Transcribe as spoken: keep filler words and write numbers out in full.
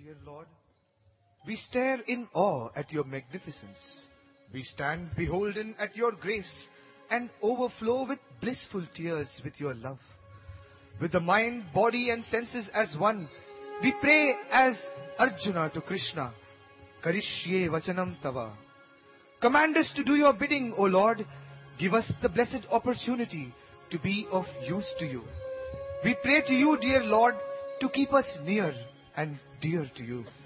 dear Lord, we stare in awe at your magnificence. We stand beholden at your grace and overflow with blissful tears with your love. With the mind, body and senses as one, we pray as Arjuna to Krishna, Karishye vachanam tava. Command us to do your bidding, O Lord. Give us the blessed opportunity to be of use to you. We pray to you, dear Lord, to keep us near and dear to you.